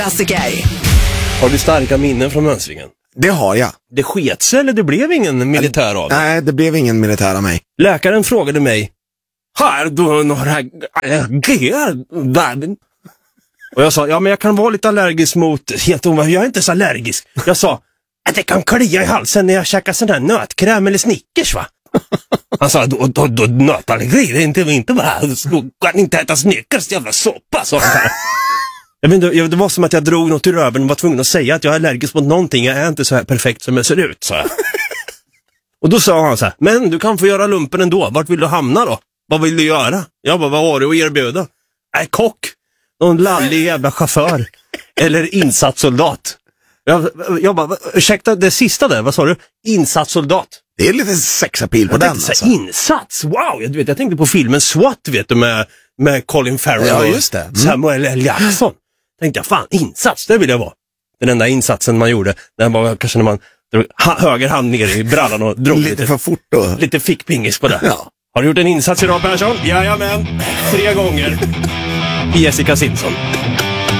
Klassiker. Har du starka minnen från mönstringen? Det har jag. Det sket sig eller det blev ingen militär av det? Nej, det blev ingen militär av mig. Läkaren frågade mig, har du några allergier? Och jag sa, ja men jag kan vara lite allergisk mot, helt omöjligt, jag är inte så allergisk. Jag sa, att det kan klia i halsen när jag käkar sån här nötkräm eller Snickers va? Han sa, då nötallergi, det är inte bara, du kan inte äta Snickers, jävla soppa, sa han. Jag vet inte, det var som att jag drog något ur röven och var tvungen att säga att jag är allergisk mot någonting, jag är inte så här perfekt som jag ser ut, sa jag. Och då sa han så här, men du kan få göra lumpen ändå, vart vill du hamna då? Vad vill du göra? Jag bara, vad har du att erbjuda? Kock, någon lallig jävla chaufför eller insatssoldat. Jag bara, ursäkta, det sista där, vad sa du? Insatssoldat. Det är lite sexapil på jag den alltså. Insats, wow, jag tänkte på filmen SWAT, vet du, med Colin Farrell just det. Och Samuel L. Jackson. Tänkte jag, fan, insats, det vill jag vara. Den enda insatsen man gjorde, den var kanske när man drog höger hand ner i brallan och drog lite för fort då. Lite fickpingis på det. Ja. Har du gjort en insats idag, Persson? Jajamän, 3 gånger. Jessica Simpson.